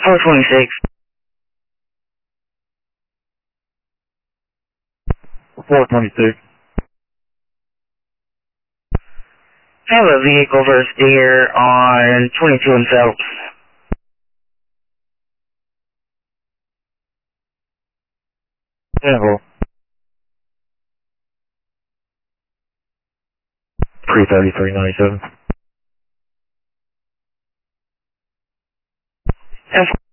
426. 426. I have a vehicle versus deer on 22 and Phelps. Handle. 33397. And